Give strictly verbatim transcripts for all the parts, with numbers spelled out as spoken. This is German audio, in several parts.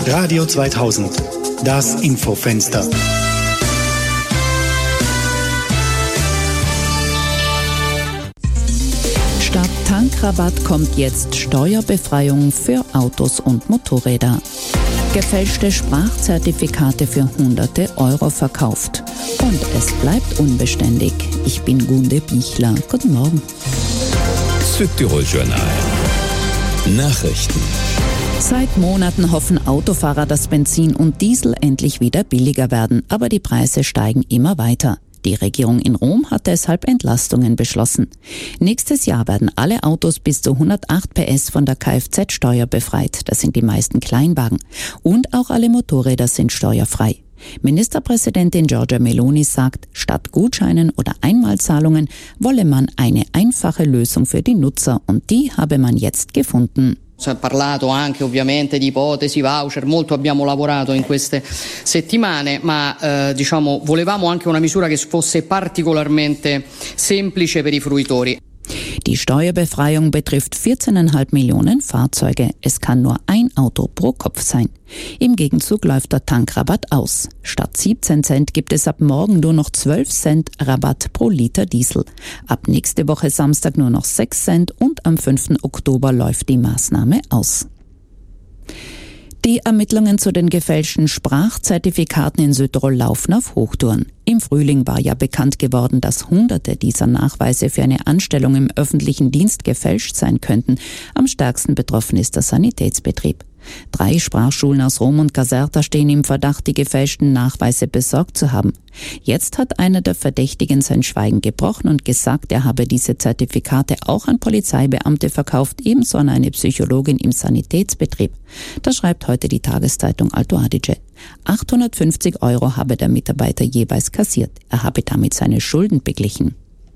Radio zweitausend, das Infofenster. Statt Tankrabatt kommt jetzt Steuerbefreiung für Autos und Motorräder. Gefälschte Sprachzertifikate für hunderte Euro verkauft. Und es bleibt unbeständig. Ich bin Gunde Bichler. Guten Morgen. Südtirol Journal. Nachrichten. Seit Monaten hoffen Autofahrer, dass Benzin und Diesel endlich wieder billiger werden. Aber die Preise steigen immer weiter. Die Regierung in Rom hat deshalb Entlastungen beschlossen. Nächstes Jahr werden alle Autos bis zu hundertacht P S von der Kfz-Steuer befreit. Das sind die meisten Kleinwagen. Und auch alle Motorräder sind steuerfrei. Ministerpräsidentin Giorgia Meloni sagt, statt Gutscheinen oder Einmalzahlungen wolle man eine einfache Lösung für die Nutzer. Und die habe man jetzt gefunden. Si è parlato anche ovviamente di ipotesi, voucher, molto abbiamo lavorato in queste settimane, ma eh, diciamo volevamo anche una misura che fosse particolarmente semplice per i fruitori. Die Steuerbefreiung betrifft vierzehn Komma fünf Millionen Fahrzeuge. Es kann nur ein Auto pro Kopf sein. Im Gegenzug läuft der Tankrabatt aus. Statt siebzehn Cent gibt es ab morgen nur noch zwölf Cent Rabatt pro Liter Diesel. Ab nächste Woche Samstag nur noch sechs Cent und am fünften Oktober läuft die Maßnahme aus. Die Ermittlungen zu den gefälschten Sprachzertifikaten in Südtirol laufen auf Hochtouren. Im Frühling war ja bekannt geworden, dass Hunderte dieser Nachweise für eine Anstellung im öffentlichen Dienst gefälscht sein könnten. Am stärksten betroffen ist der Sanitätsbetrieb. Drei Sprachschulen aus Rom und Caserta stehen im Verdacht, die gefälschten Nachweise besorgt zu haben. Jetzt hat einer der Verdächtigen sein Schweigen gebrochen und gesagt, er habe diese Zertifikate auch an Polizeibeamte verkauft, ebenso an eine Psychologin im Sanitätsbetrieb. Das schreibt heute die Tageszeitung Alto Adige. achthundertfünfzig Euro habe der Mitarbeiter jeweils kassiert. Er habe damit seine Schulden beglichen.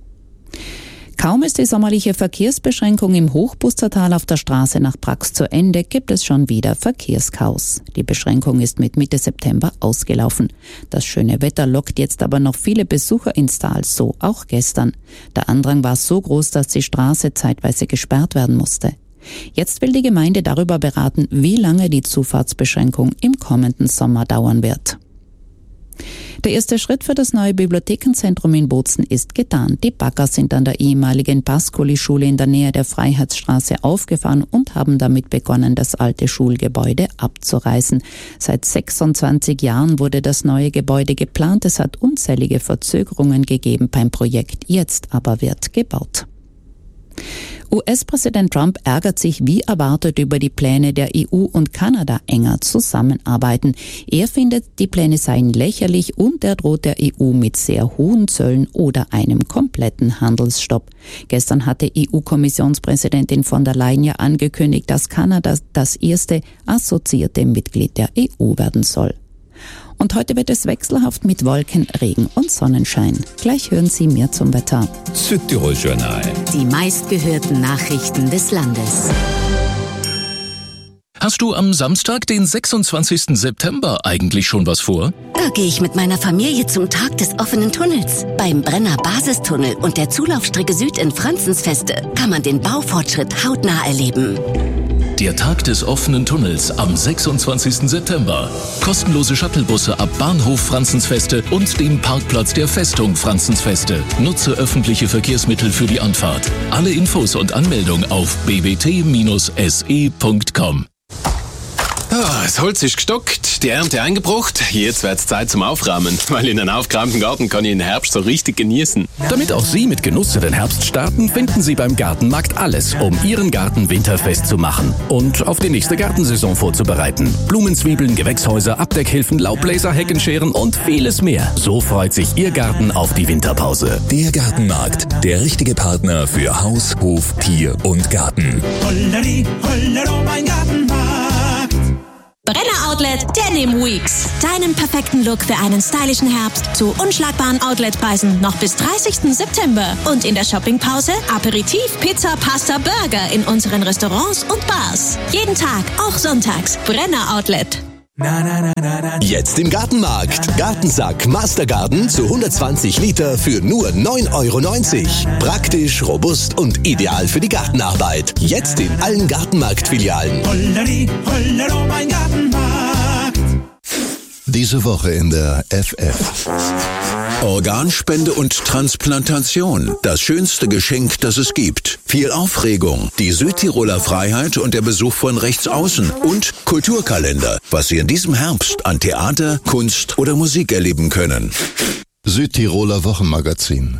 Kaum ist die sommerliche Verkehrsbeschränkung im Hochbustertal auf der Straße nach Brax zu Ende, gibt es schon wieder Verkehrschaos. Die Beschränkung ist mit Mitte September ausgelaufen. Das schöne Wetter lockt jetzt aber noch viele Besucher ins Tal, so auch gestern. Der Andrang war so groß, dass die Straße zeitweise gesperrt werden musste. Jetzt will die Gemeinde darüber beraten, wie lange die Zufahrtsbeschränkung im kommenden Sommer dauern wird. Der erste Schritt für das neue Bibliothekenzentrum in Bozen ist getan. Die Bagger sind an der ehemaligen Pascoli-Schule in der Nähe der Freiheitsstraße aufgefahren und haben damit begonnen, das alte Schulgebäude abzureißen. Seit sechsundzwanzig Jahren wurde das neue Gebäude geplant. Es hat unzählige Verzögerungen gegeben beim Projekt. Jetzt aber wird gebaut. U S-Präsident Trump ärgert sich wie erwartet über die Pläne der E U und Kanada enger zusammenarbeiten. Er findet, die Pläne seien lächerlich und er droht der E U mit sehr hohen Zöllen oder einem kompletten Handelsstopp. Gestern hatte E U-Kommissionspräsidentin von der Leyen ja angekündigt, dass Kanada das erste assoziierte Mitglied der E U werden soll. Und heute wird es wechselhaft mit Wolken, Regen und Sonnenschein. Gleich hören Sie mehr zum Wetter. Südtirol Journal. Die meistgehörten Nachrichten des Landes. Hast du am Samstag, den sechsundzwanzigsten September, eigentlich schon was vor? Da gehe ich mit meiner Familie zum Tag des offenen Tunnels. Beim Brenner Basistunnel und der Zulaufstrecke Süd in Franzensfeste kann man den Baufortschritt hautnah erleben. Der Tag des offenen Tunnels am sechsundzwanzigsten September. Kostenlose Shuttlebusse ab Bahnhof Franzensfeste und dem Parkplatz der Festung Franzensfeste. Nutze öffentliche Verkehrsmittel für die Anfahrt. Alle Infos und Anmeldung auf b b t Bindestrich s e Punkt com. Ah, das Holz ist gestockt, die Ernte eingebracht. Jetzt wird's Zeit zum Aufräumen, weil in einem aufgeräumten Garten kann ich den Herbst so richtig genießen. Damit auch Sie mit Genuss in den Herbst starten, finden Sie beim Gartenmarkt alles, um Ihren Garten winterfest zu machen und auf die nächste Gartensaison vorzubereiten. Blumenzwiebeln, Gewächshäuser, Abdeckhilfen, Laubbläser, Heckenscheren und vieles mehr. So freut sich Ihr Garten auf die Winterpause. Der Gartenmarkt, der richtige Partner für Haus, Hof, Tier und Garten. Holleri, hollero, mein Gartenmarkt. Brenner Outlet Denim Weeks. Deinen perfekten Look für einen stylischen Herbst zu unschlagbaren Outletpreisen noch bis dreißigsten September. Und in der Shoppingpause Aperitif, Pizza, Pasta, Burger in unseren Restaurants und Bars. Jeden Tag, auch sonntags. Brenner Outlet. Jetzt im Gartenmarkt. Gartensack Mastergarden zu hundertzwanzig Liter für nur neun Euro neunzig. Praktisch, robust und ideal für die Gartenarbeit. Jetzt in allen Gartenmarkt-Filialen. Holleri, hollero, mein Gartenmarkt. Diese Woche in der F F. Organspende und Transplantation. Das schönste Geschenk, das es gibt. Viel Aufregung. Die Südtiroler Freiheit und der Besuch von Rechtsaußen. Und Kulturkalender. Was Sie in diesem Herbst an Theater, Kunst oder Musik erleben können. Südtiroler Wochenmagazin.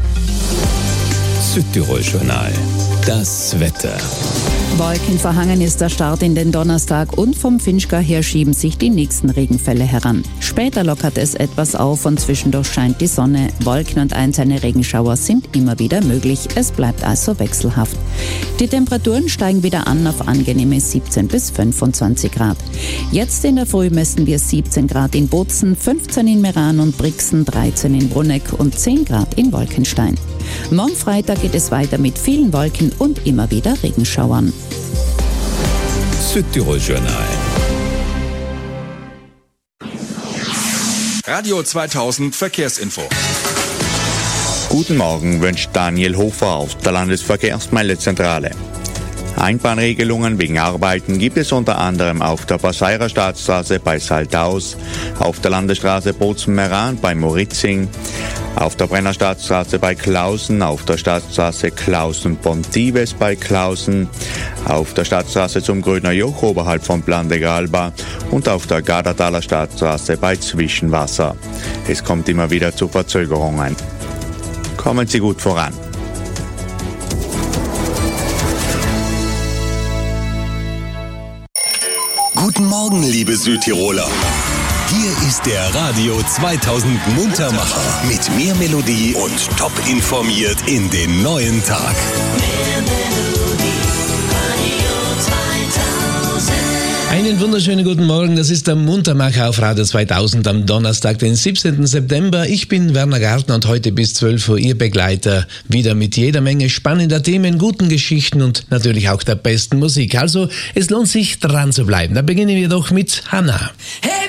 Südtirol Journal. Das Wetter. Wolkenverhangen ist der Start in den Donnerstag und vom Finchgau her schieben sich die nächsten Regenfälle heran. Später lockert es etwas auf und zwischendurch scheint die Sonne. Wolken und einzelne Regenschauer sind immer wieder möglich. Es bleibt also wechselhaft. Die Temperaturen steigen wieder an auf angenehme siebzehn bis fünfundzwanzig Grad. Jetzt in der Früh messen wir siebzehn Grad in Bozen, fünfzehn in Meran und Brixen, dreizehn in Bruneck und zehn Grad in Wolkenstein. Morgen Freitag geht es weiter mit vielen Wolken und immer wieder Regenschauern. Südtirol Journal. Radio zweitausend Verkehrsinfo. Guten Morgen wünscht Daniel Hofer auf der Landesverkehrsmeldezentrale. Einbahnregelungen wegen Arbeiten gibt es unter anderem auf der Passeirer Staatsstraße bei Saltaus, auf der Landesstraße Bozen-Meran bei Moritzing, auf der Brenner Staatsstraße bei Klausen, auf der Staatsstraße Klausen-Pontives bei Klausen, auf der Staatsstraße zum Grüner Joch oberhalb von Plan de Galba und auf der Gardertaler Staatsstraße bei Zwischenwasser. Es kommt immer wieder zu Verzögerungen. Kommen Sie gut voran. Guten Morgen, liebe Südtiroler. Hier ist der Radio zweitausend Muntermacher mit mehr Melodie und top informiert in den neuen Tag. Einen wunderschönen guten Morgen, das ist der Muntermacher auf Radio zweitausend am Donnerstag, den siebzehnten September. Ich bin Werner Gartner und heute bis zwölf Uhr Ihr Begleiter. Wieder mit jeder Menge spannender Themen, guten Geschichten und natürlich auch der besten Musik. Also, es lohnt sich dran zu bleiben. Da beginnen wir doch mit Hannah. Hey!